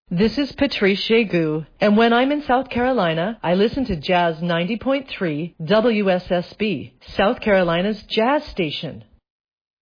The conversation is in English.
This is Patrice Jegu, and when I'm in South Carolina, I listen to Jazz 90.3 WSSB, South Carolina's jazz station.